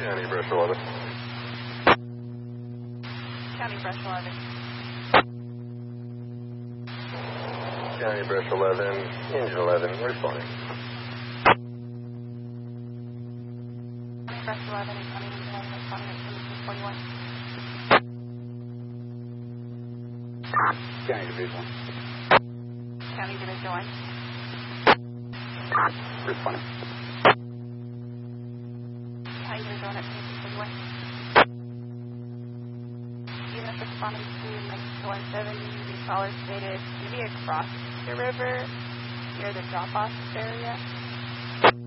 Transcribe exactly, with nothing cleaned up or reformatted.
County Brush eleven. County Brush eleven. County Brush eleven, Engine eleven, responding. County Brush eleven and County Engine eleven responding at twenty-two forty-one. County Division one. County Division one. Responding. County Division one at twenty-two forty-one. Unit responding to Mexico one seventy, the caller stated maybe across the river near the drop-off area.